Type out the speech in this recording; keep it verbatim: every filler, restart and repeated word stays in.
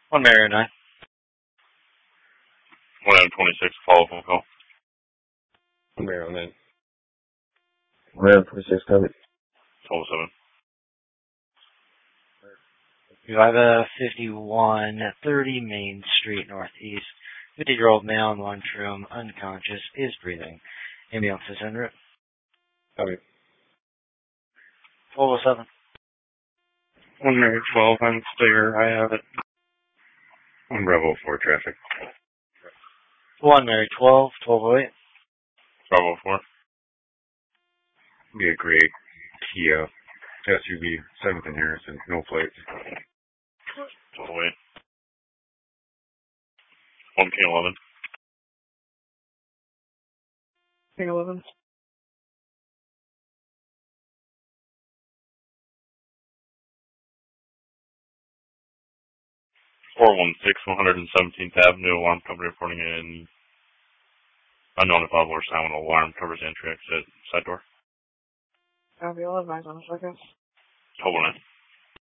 One Marion nine. one M twenty-six, follow phone call. One Marion nine. one M twenty-six, covered. twelve oh seven. You have a fifty-one thirty Main Street Northeast. fifty-year-old male in lunch room, unconscious, is breathing. Ambulance is under it. Copy. twelve oh seven. one Mary twelve, I'm clear, I have it. one Bravo four, traffic. one Mary twelve, twelve oh eight. Bravo four. Be a great Kia S U V, seventh and Harrison, no plates. twelve oh eight. one King eleven. King eleven. four one six, one hundred seventeenth Avenue, alarm company reporting in unknown if or sound alarm covers entry exit side door. Copy, I'll advise on a second. twelve oh nine.